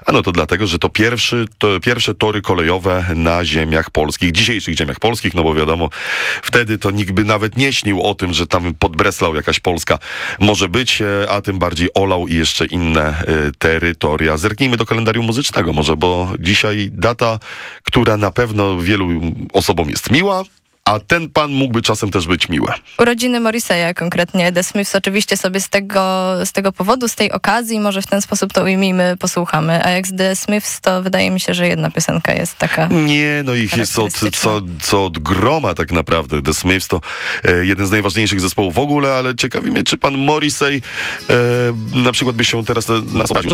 A no to dlatego, że to pierwsze tory kolejowe na ziemiach polskich, dzisiejszych ziemiach polskich, no bo wiadomo, wtedy to nikt by nawet nie śnił o tym, że tam pod Breslau jakaś Polska może być, a tym bardziej olał i jeszcze inne terytoria. Zerknijmy do kalendarium muzycznego może, bo dzisiaj data, która na pewno wielu osobom jest miła, a ten pan mógłby czasem też być miły. Urodziny Morrissey'a, konkretnie The Smiths, oczywiście sobie z tego powodu, z tej okazji, może w ten sposób to ujmijmy, posłuchamy. A jak z The Smiths, to wydaje mi się, że jedna piosenka jest taka. Nie, no ich jest co od groma tak naprawdę. The Smiths to jeden z najważniejszych zespołów w ogóle, ale ciekawi mnie, czy pan Morrissey na przykład by się teraz nas obraził.